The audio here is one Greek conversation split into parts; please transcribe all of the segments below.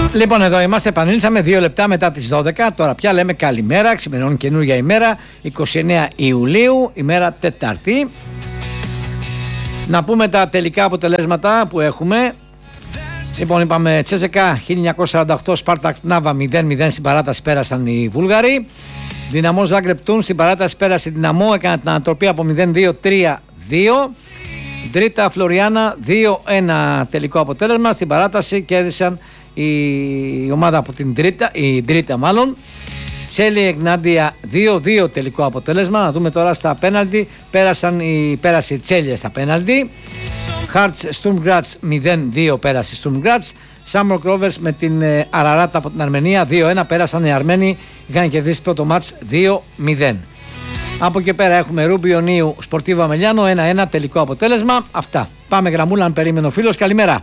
Λοιπόν, εδώ είμαστε, επανήλθαμε 2 λεπτά μετά τις 12. Τώρα πια λέμε καλημέρα, ξημερώνει καινούργια ημέρα, 29 Ιουλίου, ημέρα Τετάρτη. Να πούμε τα τελικά αποτελέσματα που έχουμε. Λοιπόν, είπαμε Τσέσεκα 1948, Σπάρτακ Νάβα 0-0 στην παράταση, πέρασαν οι Βούλγαροι. Δυναμό Ζάγκρεπ Τούν στην παράταση πέρασε η Δυναμό, έκανε την ανατροπή από 0-2, 3-2. Τρίτα Φλωριάνα 2-1 τελικό αποτέλεσμα. Στην παράταση κέρδισαν η ομάδα από την Τρίτα, η Τρίτα μάλλον. Τσέλι Εγνάντια 2-2 τελικό αποτέλεσμα. Να δούμε τώρα στα πέναλτι. Πέρασε η Τσέλια στα πέναλτι. Χάρτς Στουρμγκράτς 0-2 πέρασε η Στουρμγκράτς. Σάμροκ Ρόβερς με την Αραράτα από την Αρμενία 2-1 πέρασαν οι Αρμένοι. Είχαν κερδίσει πρώτο μάτς 2-0. Από εκεί πέρα έχουμε Ρούμπιο Νίου Σπορτίβο Αμελιάνο 1-1 τελικό αποτέλεσμα. Αυτά. Πάμε γραμμούλα αν περίμενε ο φίλος. Καλημέρα.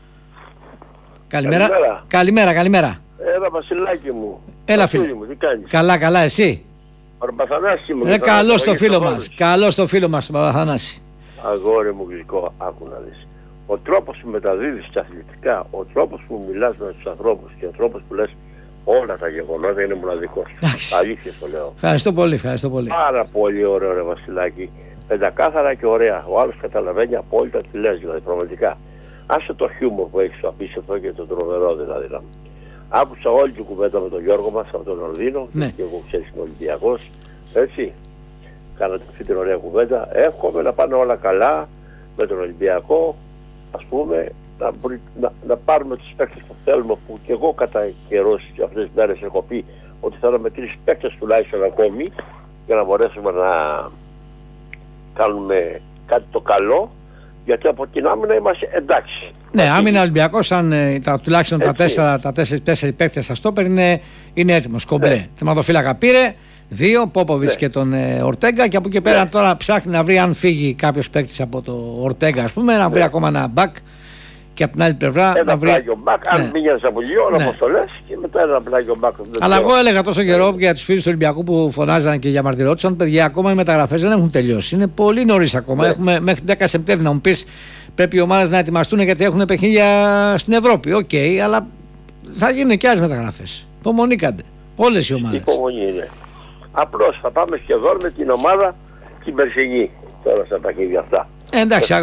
Καλημέρα. Έλα Βασιλάκι μου. Έλα φίλε μου, τι κάνεις? Καλά εσύ? Παπαθανάση μου. Καλώς το φίλο μας Παπαθανάση. Αγόρι μου γλυκό, άκου να δεις. Ο τρόπος που μεταδίδεις τα αθλητικά, ο τρόπος που μιλάς με τους ανθρώπους και ο τρόπος που λες όλα τα γεγονότα είναι μοναδικός. Αλήθεια το λέω. Ευχαριστώ πολύ. Πάρα πολύ ωραίο ρε Βασιλάκι. Πεντακάθαρα και ωραία. Ο άλλος καταλαβαίνει απόλυτα τι λες, δηλαδή πραγματικά. Άσε το χιούμορ που έχεις το απίστευτο και το τρομερό δηλαδή. Άκουσα όλη την κουβέντα με τον Γιώργο μας από τον Λονδίνο, ναι. Και εγώ ξέρεις είμαι Ολυμπιακός, έτσι. Κάνατε αυτή την ωραία κουβέντα. Εύχομαι να πάνε όλα καλά με τον Ολυμπιακό, ας πούμε, να πάρουμε τους παίκτες που θέλουμε, που και εγώ κατά καιρός και αυτές τις μέρες έχω πει ότι θέλω με 3 παίκτες τουλάχιστον ακόμη για να μπορέσουμε να κάνουμε κάτι το καλό, γιατί από την άμυνα είμαστε εντάξει. Ναι, άμυνα Ολυμπιακός, αν τουλάχιστον τα 4 παίκτες στα στόπερ είναι έτοιμος, κομπλέ. Ναι. Θεματοφύλακα πήρε 2, Πόποβιτς και τον Ορτέγκα, και από εκεί πέρα τώρα ψάχνει να βρει, αν φύγει κάποιος παίκτης από το Ορτέγκα, ας πούμε, να βρει ακόμα ένα μπακ και από την άλλη πλευρά ένα πλάγιο μπακ, αν μείνει από λίγο, όπως το λες, και μετά ένα πλάγιο μπακ. Αλλά εγώ έλεγα τόσο καιρό για τους φίλους του Ολυμπιακού που φωνάζαν και διαμαρτυρόντουσαν, παιδιά, ακόμα οι μεταγραφές δεν έχουν τελειώσει. Είναι πολύ νωρίς ακόμα. Έχουμε μέχρι 10 Σεπτέμβρη. Να μου πεις, πρέπει οι ομάδες να ετοιμαστούν γιατί έχουν παιχνίδια στην Ευρώπη. Οκ, αλλά θα γίνουν και άλλες μεταγραφές. Υπομονή κάντε. Όλες οι ομάδες. Υπομονή είναι. Απλώς θα πάμε σχεδόν με την ομάδα την περσινή τώρα στα παιχνίδια αυτά. Εντάξει,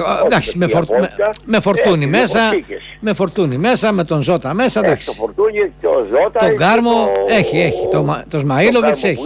με φορτούνι μέσα, με τον Ζώτα μέσα, εντάξει. Το φορτούνι και ο Ζώτα. Τον Κάρμο έχει, το Σμαΐλοβιτς έχει.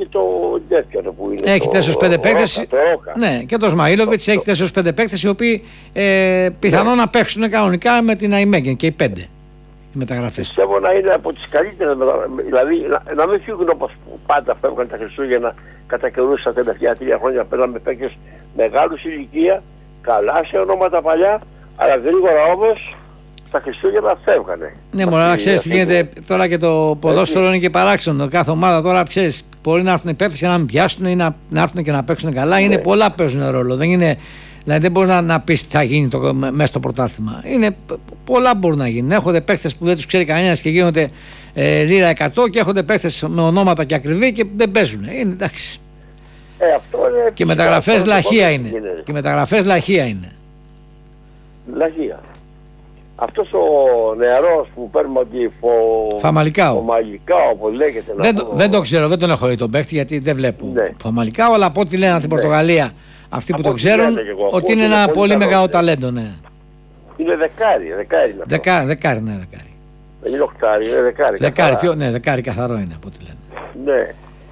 Έχει 4-5 παίκτες. Ναι, και το Σμαΐλοβιτς έχει 4-5 παίκτες οι οποίοι πιθανόν να παίξουν κανονικά με την Αϊμέγεν και οι 5 οι μεταγραφές. Πιστεύω να είναι από τις καλύτερες, δηλαδή να μην φύγουν όπως πάντα φεύγαν τα Χριστούγεννα κατά καιρούς τα τελευταία 3 χρόνια. Παίρναμε παίκτες μεγάλους ηλικία, καλά σε ονόματα παλιά, αλλά γρήγορα όμως τα Χριστούγεννα φεύγανε. Ναι, μωρά, ξέρεις τι γίνεται τώρα, και το ποδόσφαιρο είναι και παράξενο. Κάθε ομάδα τώρα, ξέρεις, μπορεί να έρθουν παίκτες και να μην πιάσουν ή να έρθουν και να παίξουν καλά. Ναι. Είναι πολλά παίζουν ρόλο. Δεν είναι, δηλαδή δεν μπορεί να πεις τι θα γίνει μέσα στο πρωτάθλημα. Είναι πολλά μπορούν να γίνουν. Έχονται παίκτες που δεν τους ξέρει κανένας και γίνονται λίρα 100, και έχονται παίκτες με ονόματα και ακριβή και δεν παίζουν. Είναι εντάξει. Αυτό είναι και μεταγραφές λαχεία είναι. Και μεταγραφές λαχεία είναι. Λαχεία. Αυτός ο νεαρός που παίρνουμε ότι Φαμαλικάο, όπως λέγεται. Δεν το ξέρω, δεν τον έχω δει τον παίκτη γιατί δεν βλέπω Φαμαλικάο, αλλά από ό,τι λένε από την Πορτογαλία αυτοί που το ξέρουν, ότι είναι ένα πολύ μεγάλο ταλέντο. Ναι. Είναι δεκάρι. Δεκάρι. Δεν είναι οκτάρι, είναι δεκάρι καθαρό είναι από ό,τι λένε. Ναι.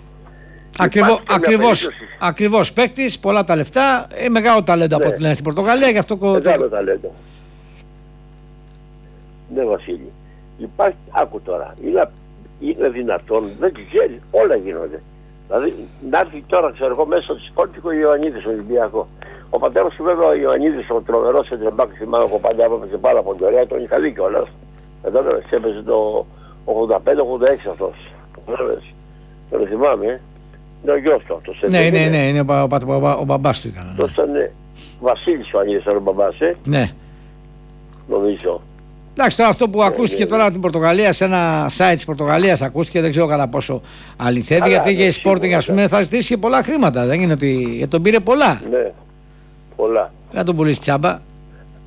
Ακριβώς παίκτης, πολλά τα λεφτά, μεγάλο ταλέντο από ό,τι λένε στην Πορτογαλία. Μεγάλο ταλέντο. Ναι, Βασίλη. Υπάρχει, άκου τώρα, είναι δυνατόν, δεν ξέρει, όλα γίνονται. Δηλαδή, να έρθει τώρα, ξέρω εγώ, μέσα στο Σπόρτικο ο Ιωαννίδης, ο Ολυμπιακό. Ο πατέρας του βέβαια, ο Ιωαννίδης, ο τρομερός εντρεμπάκ, θυμάμαι από παλιά, έπαιζε πάρα πολύ ωραία, τον είχα δει κιόλας. Εδώ έπαιζε το 85-86 αυτός. Τον θυμάμαι, είναι ο γιος του αυτός. Ναι, είναι ο μπαμπάς του ήταν. Αυτός ήταν Βασίλης ο Ιωαννίδης, ο μπαμπάς, Ναι. Νομίζω. Εντάξει, τώρα αυτό που ακούστηκε τώρα την Πορτογαλία, σε ένα site της Πορτογαλίας ακούστηκε, δεν ξέρω κατά πόσο αληθεύει, γιατί και η Sporting, ας πούμε, θα ζητήσει και πολλά χρήματα. Δεν είναι ότι τον πήρε πολλά. Ναι, πολλά. Δεν τον πουλήσει τσάμπα.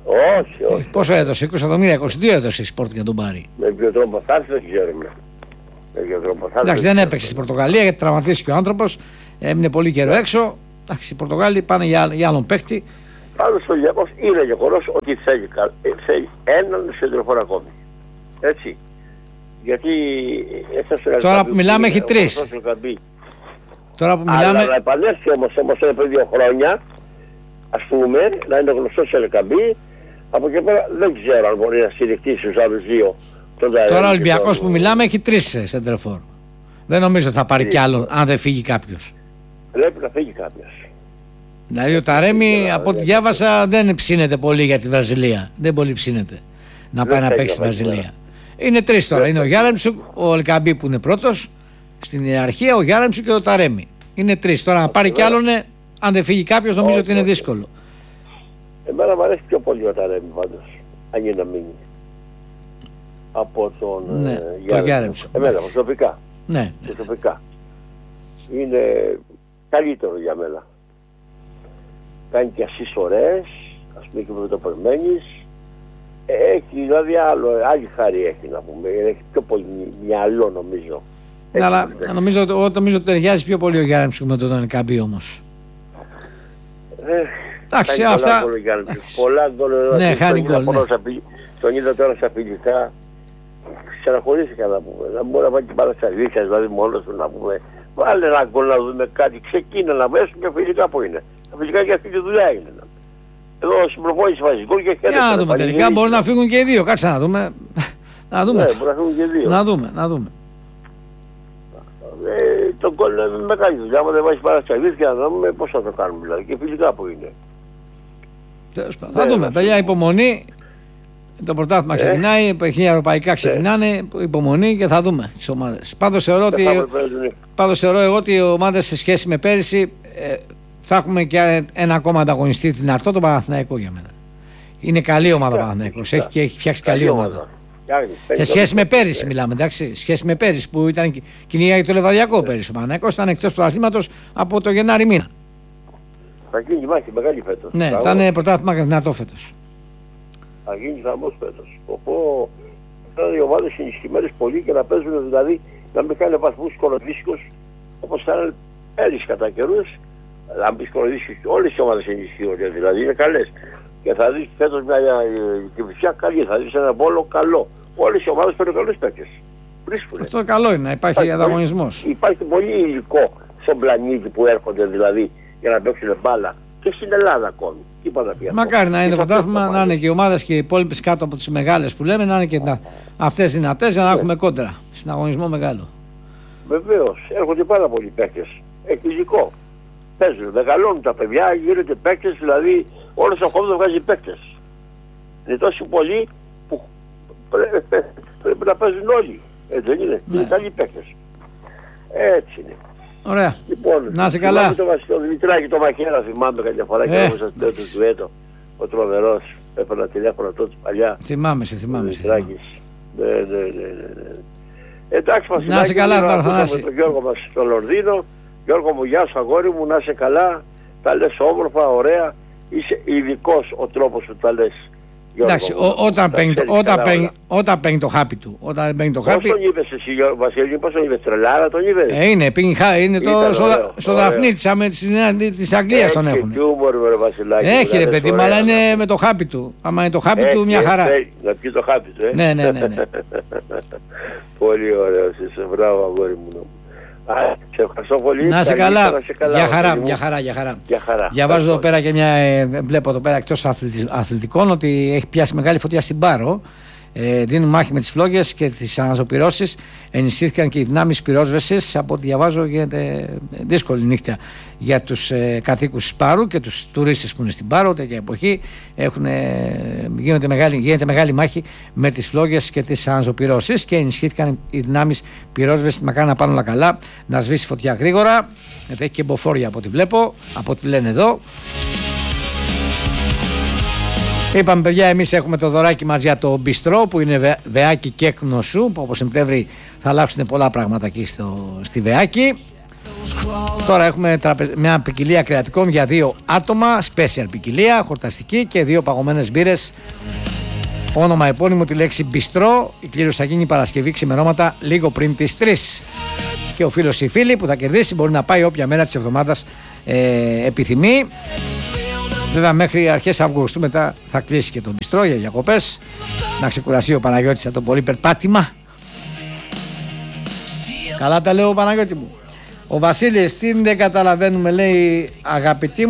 Όχι. Πόσο έδωσε, 20 εκατομμύρια, 22 έδωσε η Sport για τον πάρει. Με ποιο τρόπο θα έρθει δεν ξέρουμε. Εντάξει, δεν έπαιξε στην Πορτογαλία γιατί τραυματίστηκε ο άνθρωπος, έμεινε πολύ καιρό έξω. Εντάξει, οι Πορτογάλοι πάνε για άλλον παίκτη. Πάντως ο Ολυμπιακός είναι γεγονός ότι θέλει έναν σεντροφόρ ακόμη. Έτσι. Γιατί τώρα που μιλάμε έχει 3. Τώρα που μιλάμε. Αλλά να επανέλθει όμως πριν 2 χρόνια, ας πούμε, να είναι γνωστός σε Ελκαμπή, από εκεί πέρα δεν ξέρω αν μπορεί να στηριχτεί στους άλλους 2. Τώρα ο Ολυμπιακός που μιλάμε έχει 3 σεντροφόρ. Δεν νομίζω ότι θα πάρει κι άλλον αν δεν φύγει κάποιος. Πρέπει να φύγει κάποιος. Δηλαδή ο Ταρέμι από ό,τι διάβασα δεν ψήνεται πολύ για τη Βραζιλία. Δεν πολύ ψήνεται να πάει να παίξει στη Βραζιλία. Είναι 3 τώρα. Είναι ο Γιάρεμτσουκ, ο Ελκαμπή που είναι πρώτος στην ιεραρχία, ο Γιάρεμτσουκ και ο Ταρέμι. Είναι 3. Τώρα να πάρει κι άλλον, αν δεν φύγει κάποιος, νομίζω ότι είναι δύσκολο. Εμένα μου αρέσει πιο πολύ ο Ταρέμι πάντως, αν είναι να μείνει. Από τον Γιάρεμτσουκ. Εμένα προσωπικά. Ναι. Προσωπικά. Είναι καλύτερο για μένα. Κάνει και ασίς ωραίες, ας πούμε και με το περιμένεις. Έχει δηλαδή άλλη χάρη έχει να πούμε, έχει πιο πολύ μυαλό νομίζω. Ναι, αλλά νομίζω ότι ταιριάζει πιο πολύ ο Γιάρεμτσουκ με τον Ελκαμπή όμως. Εντάξει, αυτά. Πολλά γκολ. Ναι, χάνει γκολ. Τον είδα τώρα στα φιλικά. Ξαναχωρήθηκα να πούμε. Να μπορεί να βάλει την μπάλα στα δίχτυα, δηλαδή μόνος του να πούμε. Βάλε ένα γκολ να δούμε κάτι. Ξεκίνα να βέσουν και φιλικά που είναι. Τα φιλικά και αυτή τη δουλειά είναι. Εδώ στην προπόνηση βάζει γκολ και χαίρεται. Για να δούμε τελικά. Μπορεί να φύγουν και οι 2. Κάτσε να δούμε. Να δούμε. Ναι, μπορεί να φύγουν και οι 2. Να δούμε. Το γκολ είναι μεγάλη δουλειά. Άμα δεν βάζει μπάλα στα δίχτυα, να δούμε πώς θα το κάνουμε. Δηλαδή και φιλικά που είναι. Θα δούμε. Παιδιά, υπομονή. Το πρωτάθλημα ξεκινάει, παιχνίδια ευρωπαϊκά ξεκινάνε, υπομονή και θα δούμε τις ομάδες. Πάντως θεωρώ εγώ ότι οι ομάδες σε σχέση με πέρυσι θα έχουμε και ένα ακόμα ανταγωνιστή δυνατό, τον Παναθηναϊκό για μένα. Είναι καλή ομάδα ο Παναθηναϊκός, έχει φτιάξει καλή ομάδα. Σε σχέση με πέρυσι μιλάμε, εντάξει. Σχέση με πέρυσι που ήταν κυνηγιά για το Λεβαδιακό πέρυσι. Ο Παναθηναϊκός ήταν εκτός του αθλήματος από το Γενάρη μήνα. Θα γίνει μάχη μεγάλη φέτος. Ναι, θα είναι πρωτάθλημα δυνατό φέτος. Θα γίνει χαμός φέτος. Οπότε θα είναι οι ομάδες ενισχυμένες πολύ και να παίζουν δηλαδή να μην κάνουν βαθμούς κολοδίσκους όπως θα πέρυσι κατά καιρούς. Αν πεις κολοδίσκους όλες οι ομάδες ενισχύονται, δηλαδή είναι καλές. Και θα δεις φέτος μια Κηφισιά καλή, θα δεις ένα Βόλο καλό. Όλες οι ομάδες παίρνουν καλούς παίκτες. Βρίσκουνε. Αυτό καλό είναι, να υπάρχει ανταγωνισμός. Υπάρχει πολύ υλικό στον πλανήτη που έρχονται δηλαδή για να παίξουν μπάλα. Και στην Ελλάδα ακόμη. Μακάρι να είναι πρωτάθλημα, να είναι και οι ομάδες και οι υπόλοιπες κάτω από τις μεγάλες που λέμε, να είναι και αυτές δυνατές για να έχουμε κόντρα. Συναγωνισμό μεγάλο. Βεβαίως, έρχονται πάρα πολλοί παίκτες. Εκπληκτικό. Παίζουν, μεγαλώνουν τα παιδιά, γίνονται παίκτες, δηλαδή όλος ο κόσμος βγάζει παίκτες. Είναι τόσοι πολλοί που πρέπει να παίζουν όλοι. Έτσι δεν είναι. Είναι καλοί παίκτες. Έτσι είναι. Ωραία. Λοιπόν, να είσαι καλά. Το Δημητράκη το Μαχαίρα θυμάμαι κάποια φορά και όπως σας λέω το ντουέτο. Ο τρομερός έπαιρνα τηλέφωνο τότε παλιά. Θυμάμαι. Ναι. Εντάξει, να είσαι καλά, Παρθανάση. Με τον Γιώργο μας στο Λονδίνο. Γιώργο μου, γεια σου αγόρι μου, να είσαι καλά. Τα λες όμορφα, ωραία. Είσαι ειδικός ο τρόπος που τα λες. Εντάξει, όταν παίρνει το χάπι του. Πώς τον είπες εσύ Βασίλη, πώς τον είπες, τρελάρα τον είπες? Είναι στο Δαφνί της Αγγλίας τον έχουν. Έχει ρε παιδί, αλλά είναι με το χάπι του. Άμα είναι το χάπι του μια χαρά. Να πιει το χάπι του, Ναι. Πολύ ωραίος είσαι, μπράβο αγόρι μου. Σε ευχαριστώ πολύ. Να είσαι καλά. Για χαρά. Διαβάζω εδώ πέρα και βλέπω εδώ πέρα εκτός αθλητικών ότι έχει πιάσει μεγάλη φωτιά στην Πάρο. Δίνουν μάχη με τις φλόγες και τις αναζωπυρώσεις. Ενισχύθηκαν και οι δυνάμεις πυρόσβεσης. Από ό,τι διαβάζω γίνεται δύσκολη νύχτα για τους κατοίκους της Πάρου και τους τουρίστες που είναι στην Πάρο. Τέτοια εποχή γίνεται μεγάλη μάχη με τις φλόγες και τις αναζωπυρώσεις και ενισχύθηκαν οι δυνάμεις πυρόσβεσης να κάνουν να πάνε όλα καλά, να σβήσει φωτιά γρήγορα. Γιατί έχει και μποφόρια από ό,τι βλέπω, από ό,τι λένε εδώ. Είπαμε παιδιά, εμείς έχουμε το δωράκι μας για το μπιστρό που είναι Βεάκι και Κνωσού, που από Σεπτέμβρη θα αλλάξουν πολλά πράγματα εκεί στη Βεάκι. Τώρα έχουμε μια ποικιλία κρεατικών για 2 άτομα, special ποικιλία, χορταστική και 2 παγωμένες μπύρες. Όνομα επώνυμο τη λέξη μπιστρό. Η κλήρωση θα γίνει Παρασκευή ξημερώματα λίγο πριν τις 3. Και ο φίλος ή η φίλη που θα κερδίσει μπορεί να πάει όποια μέρα της εβδομάδας επιθυμεί. Βέβαια μέχρι αρχές Αυγούστου μετά θα κλείσει και το μπιστρό για διακοπές. Να ξεκουραστεί ο Παναγιώτης από το πολύ περπάτημα. Καλά τα λέω, Παναγιώτη μου. Ο Βασίλης, τι δεν καταλαβαίνουμε, λέει, αγαπητή μου.